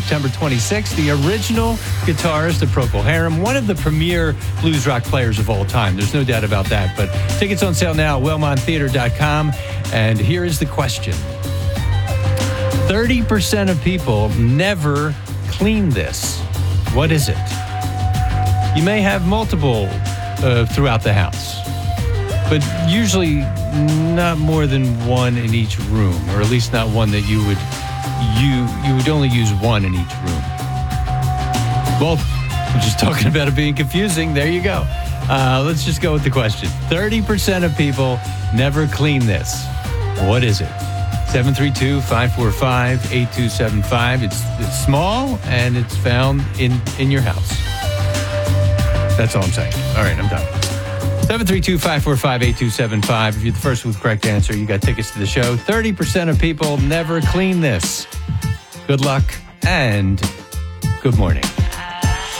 September 26th. The original guitarist of Procol Harum, one of the premier blues rock players of all time. There's no doubt about that. But tickets on sale now at WellmontTheater.com. And here is the question. 30% of people never clean this. What is it? You may have multiple throughout the house, but usually not more than one in each room, or at least not one that you would only use one in each room. Well, we're just talking about it being confusing. There you go. Let's just go with the question. 30% of people never clean this. What is it? 732-545-8275. It's small and it's found in your house. That's all I'm saying. All right, I'm done. 732-545-8275. If you're the first with the correct answer, you got tickets to the show. 30% of people never clean this. Good luck and good morning.